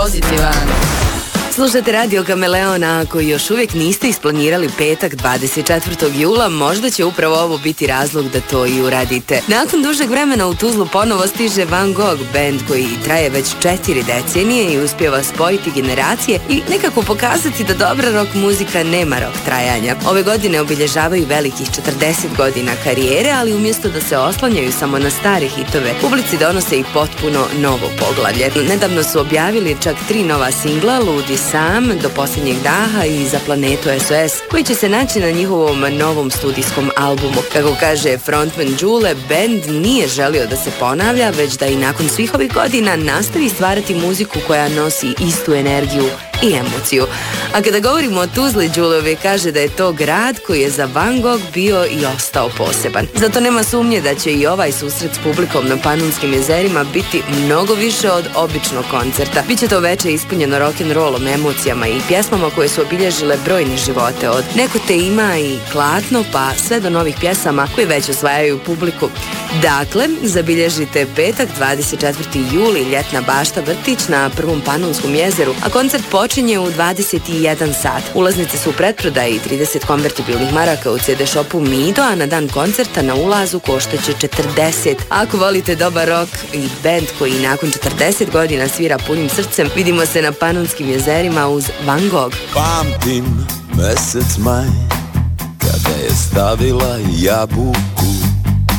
Pozitivan. Slušate Radio Kameleona, ako još uvijek niste isplanirali petak 24. jula, možda će upravo ovo biti razlog da to i uradite. Nakon dužeg vremena u Tuzlu ponovo stiže Van Gogh, band koji traje već 4 decenije i uspijeva spojiti generacije i nekako pokazati da dobra rock muzika nema rok trajanja. Ove godine obilježavaju velikih 40 godina karijere, ali umjesto da se oslanjaju samo na stare hitove, publici donose i potpuno novo poglavlje. Nedavno su objavili čak 3 nova singla, Ludi sam, Do posljednjeg daha i Za planetu SOS, koji će se naći na njihovom novom studijskom albumu. Kako kaže frontman Đule, band nije želio da se ponavlja, već da i nakon svih ovih godina nastavi stvarati muziku koja nosi istu energiju i emociju. A kada govorimo o Tuzli, Đulovi kaže da je to grad koji je za Van Gogh bio i ostao poseban. Zato nema sumnje da će i ovaj susret s publikom na Panunskim jezerima biti mnogo više od običnog koncerta. Biće to veče ispunjeno rock'n'rollom, emocijama i pjesmama koje su obilježile brojne živote, od Neko te ima i Klatno pa sve do novih pjesama koje već osvajaju publiku. Dakle, zabilježite petak 24. juli, Ljetna bašta vrtić na Prvom Panunskom jezeru, a koncert počinje u 21 sat. Ulaznice su u pretprodaji, 30 konvertibilnih maraka u CD shopu Mido, a na dan koncerta na ulazu koštaće 40. Ako volite dobar rock i band koji nakon 40 godina svira punim srcem, vidimo se na Panunskim jezerima uz Van Gogh. Pamtim mesec maj, kada je stavila jabuku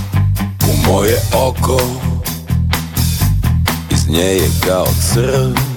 u moje oko, iz nje je kao crv